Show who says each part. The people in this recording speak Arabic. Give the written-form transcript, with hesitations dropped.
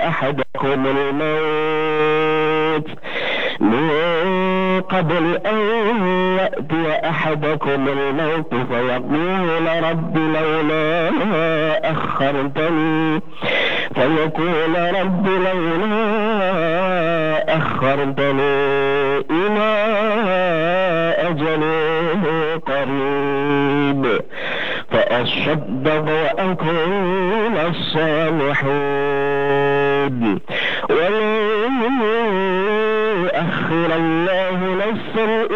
Speaker 1: أحدكم الموت من قبل أن يأتي أحدكم الموت فيقول رب لولا أخرتني إلى أجل قريب فأصدق وأكون من الصالحين ولن يؤخر الله نفسا